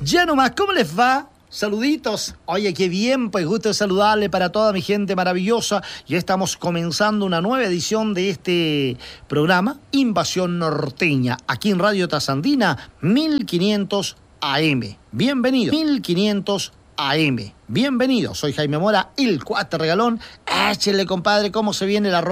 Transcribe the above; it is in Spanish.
Ya nomás, ¿cómo les va? Saluditos. Oye, qué bien, pues gusto saludarle para toda mi gente maravillosa. Ya estamos comenzando una nueva edición de este programa, Invasión Norteña, aquí en Radio Trasandina, 1500 AM. Bienvenido, 1500 AM. Bienvenido, soy Jaime Mora, el Cuate Regalón. Échele, compadre, cómo se viene la